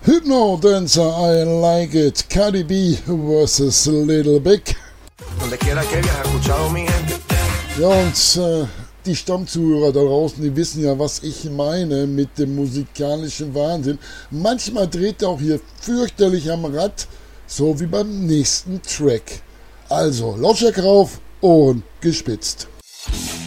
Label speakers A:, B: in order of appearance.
A: Hypno Dancer, I like it. Cardi B versus Little Big.
B: Donde quiera que viajes, escuchado mi gente.
A: Ja, und die Stammzuhörer da draußen, die wissen ja, was ich meine mit dem musikalischen Wahnsinn. Manchmal dreht er auch hier fürchterlich am Rad, so wie beim nächsten Track. Also, Lautstärke rauf und gespitzt.